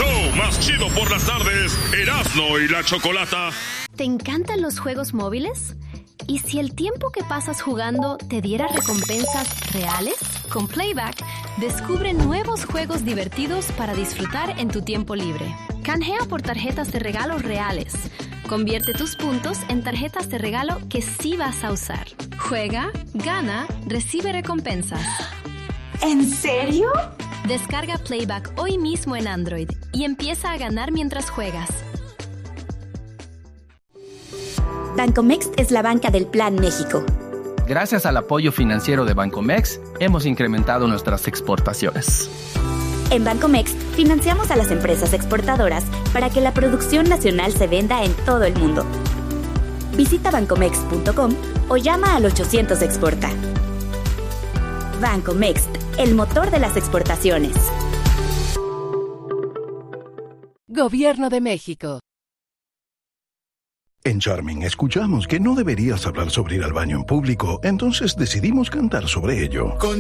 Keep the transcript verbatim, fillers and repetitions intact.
show más chido por las tardes, Erasmo y la Chocolata. ¿Te encantan los juegos móviles? ¿Y si el tiempo que pasas jugando te diera recompensas reales? Con Playback, descubre nuevos juegos divertidos para disfrutar en tu tiempo libre. Canjea por tarjetas de regalo reales. Convierte tus puntos en tarjetas de regalo que sí vas a usar. Juega, gana, recibe recompensas. ¿En serio? Descarga Playback hoy mismo en Android y empieza a ganar mientras juegas. Bancomext es la banca del Plan México. Gracias al apoyo financiero de Bancomext, hemos incrementado nuestras exportaciones. En Bancomext, financiamos a las empresas exportadoras para que la producción nacional se venda en todo el mundo. Visita bancomext punto com o llama al ochocientos exporta. Bancomext, el motor de las exportaciones. Gobierno de México. En Charming escuchamos que no deberías hablar sobre ir al baño en público, entonces decidimos cantar sobre ello. Con